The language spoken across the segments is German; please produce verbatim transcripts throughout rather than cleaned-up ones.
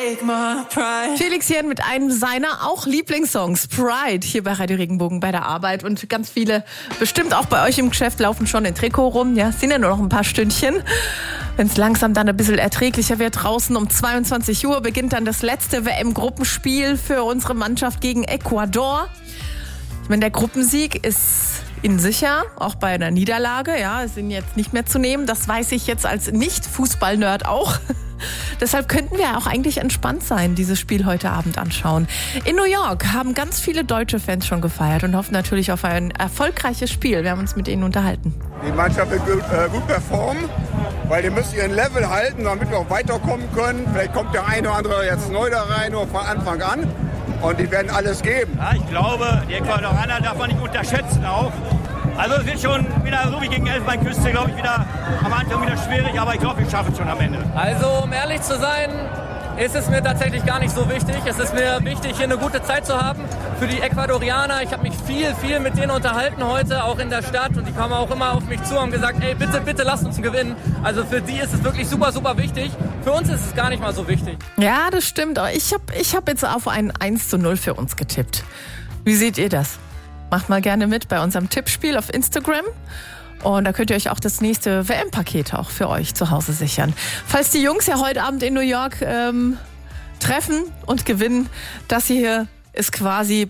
take my pride. Felix Jähn mit einem seiner auch Lieblingssongs, Pride, hier bei Radio Regenbogen bei der Arbeit. Und ganz viele, bestimmt auch bei euch im Geschäft, laufen schon in Trikot rum. Ja, es sind ja nur noch ein paar Stündchen. Wenn es langsam dann ein bisschen erträglicher wird draußen, um zweiundzwanzig Uhr beginnt dann das letzte W M-Gruppenspiel für unsere Mannschaft gegen Ecuador. Ich meine, der Gruppensieg ist ihnen sicher, auch bei einer Niederlage. Ja, ist ihnen jetzt nicht mehr zu nehmen. Das weiß ich jetzt als Nicht-Fußball-Nerd auch. Deshalb könnten wir auch eigentlich entspannt sein, dieses Spiel heute Abend anschauen. In New York haben ganz viele deutsche Fans schon gefeiert und hoffen natürlich auf ein erfolgreiches Spiel. Wir haben uns mit ihnen unterhalten. Die Mannschaft wird gut, äh, gut performen, weil die müssen ihren Level halten, damit wir auch weiterkommen können. Vielleicht kommt der eine oder andere jetzt neu da rein, nur von Anfang an. Und die werden alles geben. Ja, ich glaube, die Ecuadorianer darf man nicht unterschätzen auch. Also es wird schon wieder, so wie gegen Elfenbeinküste, glaube ich, wieder am Anfang wieder schwierig, aber ich glaube, wir schaffen es schon am Ende. Also, um ehrlich zu sein, ist es mir tatsächlich gar nicht so wichtig. Es ist mir wichtig, hier eine gute Zeit zu haben für die Ecuadorianer. Ich habe mich viel, viel mit denen unterhalten heute, auch in der Stadt. Und die kamen auch immer auf mich zu und haben gesagt, ey, bitte, bitte lasst uns gewinnen. Also für die ist es wirklich super, super wichtig. Für uns ist es gar nicht mal so wichtig. Ja, das stimmt. Aber ich habe ich hab jetzt auf ein eins zu null für uns getippt. Wie seht ihr das? Macht mal gerne mit bei unserem Tippspiel auf Instagram. Und da könnt ihr euch auch das nächste W M-Paket auch für euch zu Hause sichern. Falls die Jungs ja heute Abend in New York ähm, treffen und gewinnen, das hier ist quasi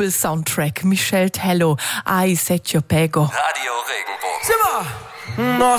Pflichtjubel-Soundtrack. Michel Tello, I Set Your Pego. Radio Regenbogen. Simmer!